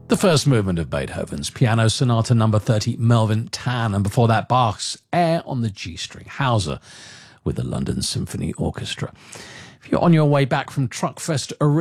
The first movement of Beethoven's Piano Sonata No. 30, Melvin Tan, and before that Bach's Air on the G-string, Hauser with the London Symphony Orchestra. If you're on your way back from Truckfest